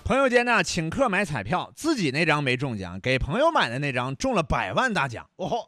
朋友间呢请客买彩票，自己那张没中奖，给朋友买的那张中了100万大奖。哦，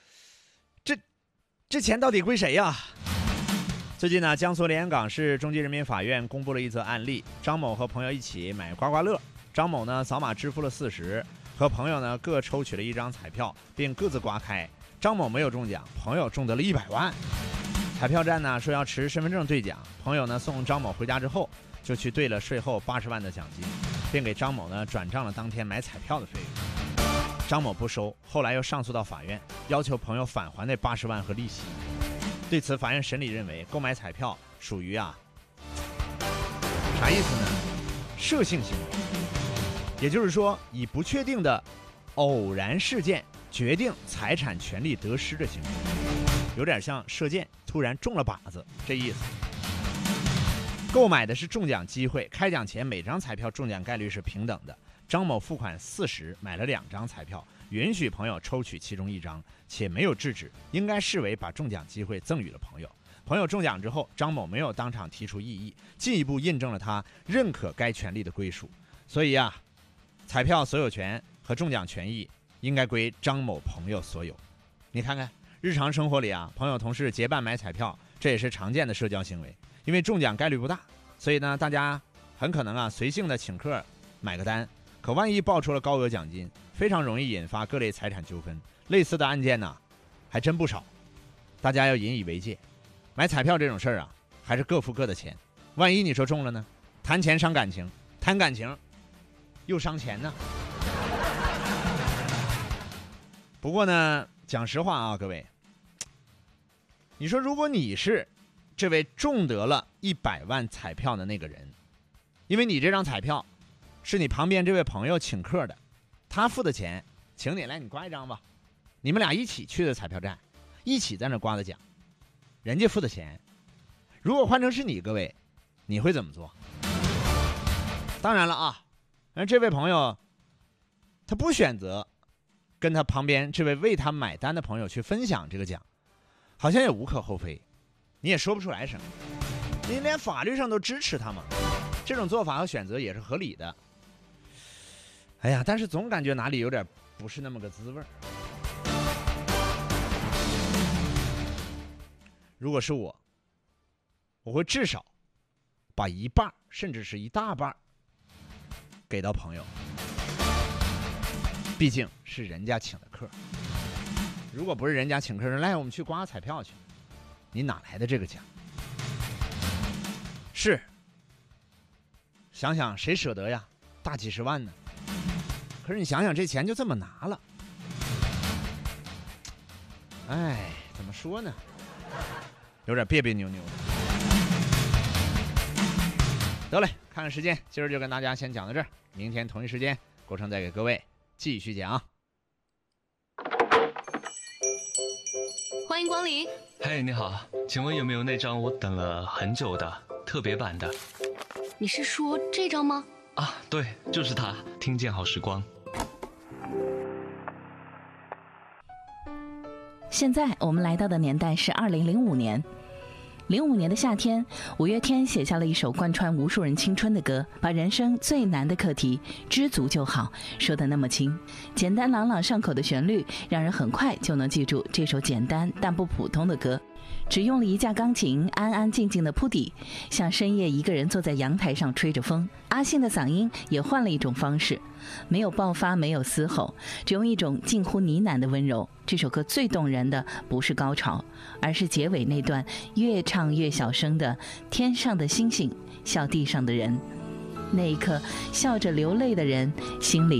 这钱到底归谁呀？最近呢，江苏连云港市中级人民法院公布了一则案例，张某和朋友一起买刮刮乐，张某呢扫码支付了40，和朋友呢各抽取了一张彩票，并各自刮开。张某没有中奖，朋友中得了100万。彩票站呢说要持身份证兑奖，朋友呢送张某回家之后，就去兑了税后80万的奖金，并给张某呢转账了当天买彩票的费用。张某不收，后来又上诉到法院，要求朋友返还那80万和利息。对此，法院审理认为，购买彩票属于啥意思呢？涉性行为，也就是说，以不确定的偶然事件决定财产权利得失的行为，有点像射箭突然中了靶子这意思。购买的是中奖机会，开奖前每张彩票中奖概率是平等的。张某付款40买了2张彩票，允许朋友抽取其中1张，且没有制止，应该视为把中奖机会赠予了朋友。朋友中奖之后，张某没有当场提出异议，进一步印证了他认可该权利的归属。所以彩票所有权和中奖权益应该归张某朋友所有。你看看日常生活里朋友同事结伴买彩票，这也是常见的社交行为。因为中奖概率不大，所以呢大家很可能随性的请客买个单，可万一爆出了高额奖金，非常容易引发各类财产纠纷。类似的案件呢还真不少，大家要引以为戒。买彩票这种事儿还是各付各的钱，万一你说中了呢？谈钱伤感情，谈感情又伤钱呢。不过呢，讲实话各位，你说如果你是这位中得了100万彩票的那个人，因为你这张彩票是你旁边这位朋友请客的，他付的钱，请你来你刮一张吧，你们俩一起去的彩票站，一起在那刮的奖，人家付的钱，如果换成是你，各位你会怎么做？当然了这位朋友他不选择跟他旁边这位为他买单的朋友去分享这个奖，好像也无可厚非，你也说不出来什么，你连法律上都支持他嘛，这种做法和选择也是合理的。哎呀，但是总感觉哪里有点不是那么个滋味。如果是我会至少把一半甚至是一大半给到朋友，毕竟是人家请的客。如果不是人家请客人来，我们去刮彩票去，你哪来的这个奖？是，想想谁舍得呀？大几十万呢。可是你想想，这钱就这么拿了，怎么说呢？有点别别扭扭的。得嘞，看看时间，今儿就跟大家先讲到这儿，明天同一时间，郭成再给各位继续讲。 欢迎光临。 嘿，你好，请问有没有那张我等了很久的特别版的？ 你是说这张吗？ 对，就是它，听见好时光。 现在我们来到的年代是2005年。05年的夏天，五月天写下了一首贯穿无数人青春的歌，把人生最难的课题知足就好说得那么轻，简单朗朗上口的旋律让人很快就能记住这首简单但不普通的歌。只用了一架钢琴，安安静静的铺底，像深夜一个人坐在阳台上吹着风。阿信的嗓音也换了一种方式，没有爆发，没有嘶吼，只用一种近乎呢喃的温柔。这首歌最动人的不是高潮，而是结尾那段越唱越小声的天上的星星笑地上的人。那一刻笑着流泪的人心里